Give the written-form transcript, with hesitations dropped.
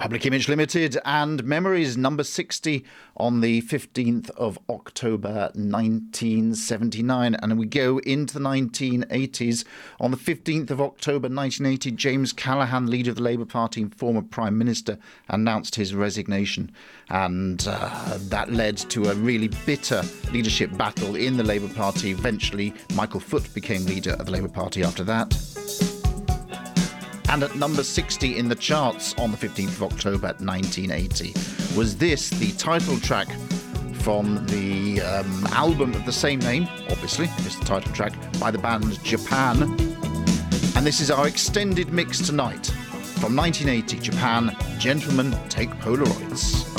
Public Image Limited and Memories, number 60 on the 15th of October 1979. And we go into the 1980s. On the 15th of October 1980, James Callaghan, leader of the Labour Party and former Prime Minister, announced his resignation. And that led to a really bitter leadership battle in the Labour Party. Eventually, Michael Foot became leader of the Labour Party after that. And at number 60 in the charts on the 15th of October 1980 was this, the title track from the album of the same name, obviously, it's the title track, by the band Japan. And this is our extended mix tonight from 1980, Japan, Gentlemen Take Polaroids.